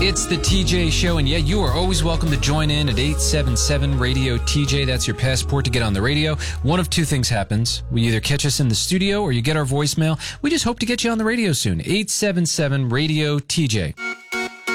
It's the TJ Show, and yeah, you are always welcome to join in at 877 Radio TJ. That's your passport to get on the radio. One of two things happens. We either catch us in the studio or you get our voicemail. We just hope to get you on the radio soon. 877 Radio TJ.